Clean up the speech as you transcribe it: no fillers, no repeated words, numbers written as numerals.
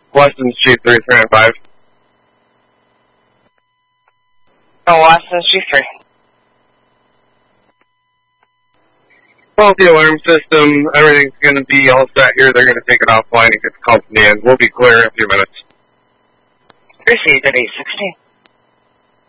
Washington Street 395. Oh, Washington Street 3. Faulty alarm system. Everything's going to be all set here. They're going to take it offline and get the call from the end. We'll be clear in a few minutes. Received at 8:16.